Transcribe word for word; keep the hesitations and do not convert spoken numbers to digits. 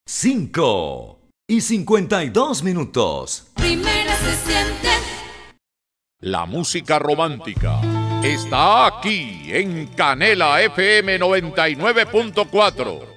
cinco y cincuenta y dos minutos. Primera se siente. La música romántica está aquí en Canela F M noventa y nueve punto cuatro.